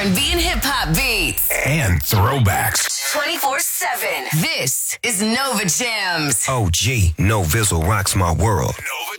R&B and hip hop beats. And throwbacks. 24/7. This is Nova Jams. OG, No Vizzle rocks my world. Nova